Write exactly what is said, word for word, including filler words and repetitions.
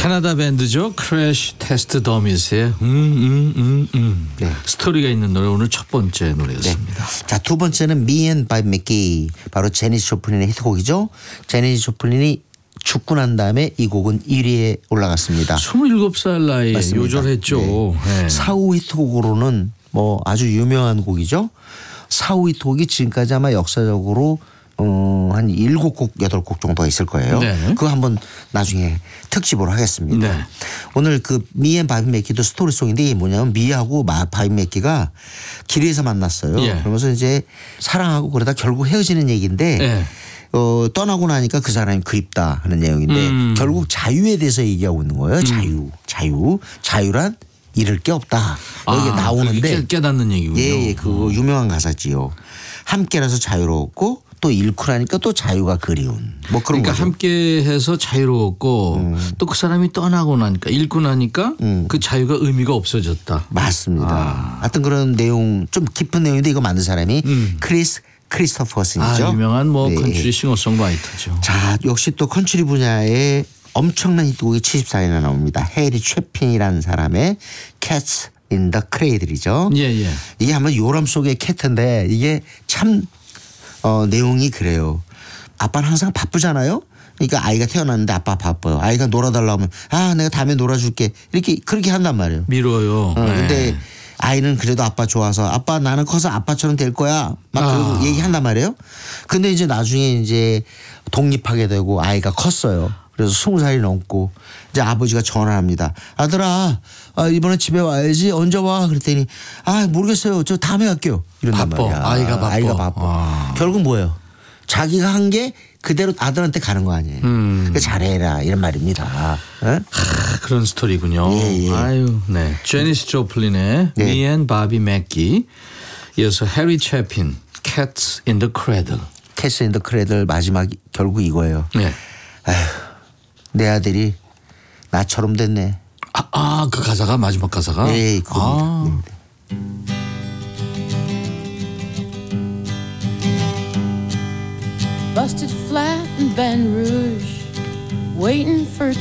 캐나다 밴드죠. 크래쉬 테스트 더미스의 음음음 음, 음. 네. 스토리가 있는 노래 오늘 첫 번째 노래였습니다. 네. 자, 두 번째는 Me and Bob McGee. 바로 제니스 조플린의 히트곡이죠. 제니스 조플린이 죽고 난 다음에 이 곡은 일 위에 올라갔습니다. 스물일곱 살 나이에 맞습니다. 요절했죠. 네. 네. 사후 히트곡으로는 뭐 아주 유명한 곡이죠. 사후 히트곡이 지금까지 아마 역사적으로 어, 한 일곱 곡, 여덟 곡 정도가 있을 거예요. 네. 그거 한번 나중에 특집으로 하겠습니다. 네. 오늘 그 미앤 바비 맥기도 스토리송인데 이게 뭐냐면 미하고 마, 바비 맥기가 길에서 만났어요. 예. 그러면서 이제 사랑하고 그러다 결국 헤어지는 얘기인데 네. 어, 떠나고 나니까 그 사람이 그립다 하는 내용인데 음. 결국 자유에 대해서 얘기하고 있는 거예요. 자유. 자유. 자유란 잃을 게 없다. 여기 아, 나오는데 그게 깨닫는 얘기군요. 예, 예, 그 유명한 가사지요. 함께라서 자유로웠고 또 잃고 나니까 또 자유가 그리운 뭐 그런 그러니까 거죠. 함께해서 자유로웠고 음. 또 그 사람이 떠나고 나니까 잃고 나니까 음. 그 자유가 의미가 없어졌다. 맞습니다. 아. 하여튼 그런 내용 좀 깊은 내용인데 이거 만든 사람이 음. 크리스 크리스토퍼슨이죠. 아, 유명한 뭐 네. 컨트리 싱어송라이터죠. 자, 역시 또 컨트리 분야에 엄청난 히트곡이 칠십사 년에 나옵니다. 해리 최핀이라는 사람의 Cats in the Cradle이죠. 예, 예. 이게 아마 요람 속의 캣인데 이게 참 어, 내용이 그래요. 아빠는 항상 바쁘잖아요. 그러니까 아이가 태어났는데 아빠 바빠요. 아이가 놀아달라고 하면 아 내가 다음에 놀아줄게 이렇게 그렇게 한단 말이에요. 미뤄요. 어, 네. 근데 아이는 그래도 아빠 좋아서 아빠 나는 커서 아빠처럼 될 거야 막 아. 그러고 얘기한단 말이에요. 근데 이제 나중에 이제 독립하게 되고 아이가 컸어요. 그래서 스무 살이 넘고 이제 아버지가 전화합니다. 아들아 아, 이번에 집에 와야지 언제 와 그랬더니 아 모르겠어요 저 다음에 갈게요 이런단 바빠. 말이야. 아이가 바빠. 아이가 바빠. 아. 결국 뭐예요? 자기가 한 게 그대로 아들한테 가는 거 아니에요. 음. 그러니까 잘해라 이런 말입니다. 어? 하, 그런 스토리군요. 예, 예. 아유, 네. 제니스 조플린의 네. Me and Bobby McGee, 이어서 해리 채핀 Cats in the Cradle. 캐스 인 더 크레들 마지막 결국 이거예요. 네. 아휴, 내 아들이 나처럼 됐네. 아, 아, 그 가사가 마지막 가사가. 예, 아. 그겁니다. Busted flat in Baton Rouge, waiting for